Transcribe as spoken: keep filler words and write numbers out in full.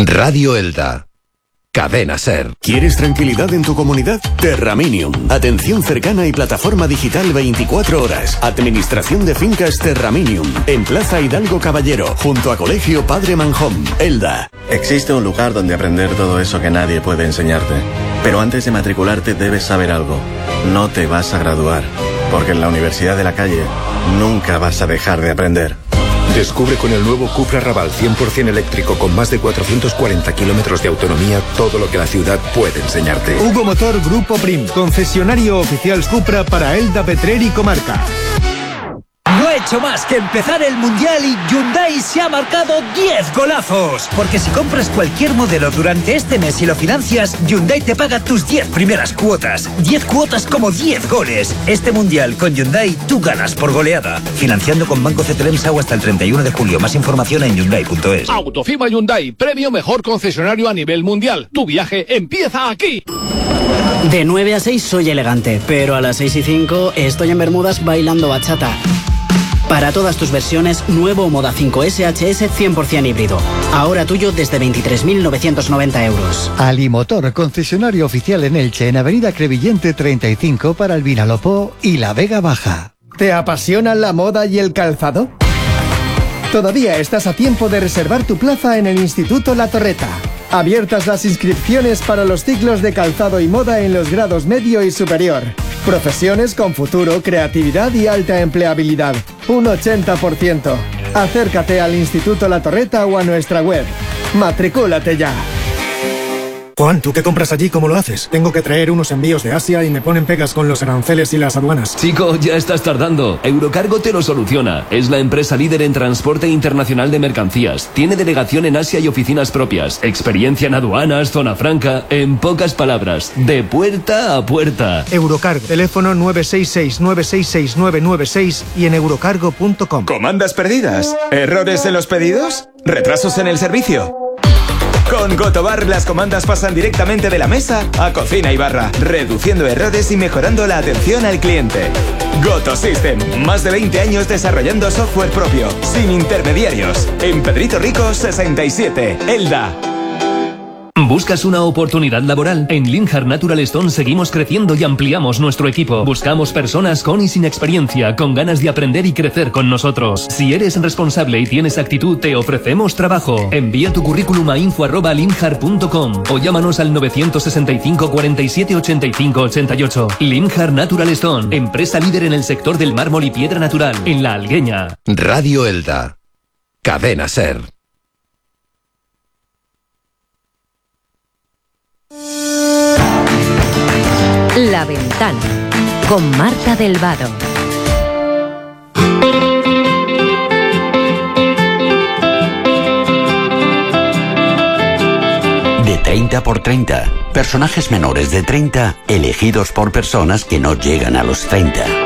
Radio Elda. Cadena SER. ¿Quieres tranquilidad en tu comunidad? Terraminium. Atención cercana y plataforma digital veinticuatro horas. Administración de fincas Terraminium. En Plaza Hidalgo Caballero, junto a Colegio Padre Manjón, Elda. Existe un lugar donde aprender todo eso que nadie puede enseñarte. Pero antes de matricularte debes saber algo. No te vas a graduar. Porque en la Universidad de la Calle nunca vas a dejar de aprender. Descubre con el nuevo Cupra Raval cien por ciento eléctrico con más de cuatrocientos cuarenta kilómetros de autonomía todo lo que la ciudad puede enseñarte. Hugo Motor Grupo Prim, concesionario oficial Cupra para Elda, Petrer y comarca. No he hecho más que empezar el Mundial y Hyundai se ha marcado diez golazos. Porque si compras cualquier modelo durante este mes y lo financias, Hyundai te paga tus diez primeras cuotas. diez cuotas como diez goles. Este Mundial con Hyundai tú ganas por goleada. Financiando con Banco Cetelem-Sau hasta el treinta y uno de julio. Más información en hyundai punto es. Autofima Hyundai, premio mejor concesionario a nivel mundial. Tu viaje empieza aquí. De nueve a seis soy elegante, pero a las seis y cinco estoy en Bermudas bailando bachata. Para todas tus versiones, nuevo Moda cinco S H S cien por ciento híbrido. Ahora tuyo desde veintitrés mil novecientos noventa euros. Alimotor, concesionario oficial en Elche, en Avenida Crevillente treinta y cinco para el Vinalopó y la Vega Baja. ¿Te apasiona la moda y el calzado? Todavía estás a tiempo de reservar tu plaza en el Instituto La Torreta. Abiertas las inscripciones para los ciclos de calzado y moda en los grados medio y superior. Profesiones con futuro, creatividad y alta empleabilidad. Un ochenta por ciento. Acércate al Instituto La Torreta o a nuestra web. Matricúlate ya. Juan, ¿tú qué compras allí? ¿Cómo lo haces? Tengo que traer unos envíos de Asia y me ponen pegas con los aranceles y las aduanas. Chico, ya estás tardando. Eurocargo te lo soluciona. Es la empresa líder en transporte internacional de mercancías. Tiene delegación en Asia y oficinas propias. Experiencia en aduanas, zona franca. En pocas palabras, de puerta a puerta. Eurocargo. Teléfono nueve seis seis, nueve seis seis, nueve nueve seis y en eurocargo punto com. ¿Comandas perdidas? ¿Errores en los pedidos? ¿Retrasos en el servicio? Con Gotobar las comandas pasan directamente de la mesa a cocina y barra, reduciendo errores y mejorando la atención al cliente. Goto System, más de veinte años desarrollando software propio, sin intermediarios. En Pedrito Rico sesenta y siete, Elda. ¿Buscas una oportunidad laboral? En Linhart Natural Stone seguimos creciendo y ampliamos nuestro equipo. Buscamos personas con y sin experiencia, con ganas de aprender y crecer con nosotros. Si eres responsable y tienes actitud, te ofrecemos trabajo. Envía tu currículum a info arroba linhart punto com o llámanos al nueve seis cinco, cuarenta y siete, ochenta y cinco, ochenta y ocho. Linhart Natural Stone, empresa líder en el sector del mármol y piedra natural, en La Algueña. Radio Elda. Cadena SER. La Ventana, con Marta del Vado. De treinta por treinta. Personajes menores de treinta, elegidos por personas que no llegan a los treinta.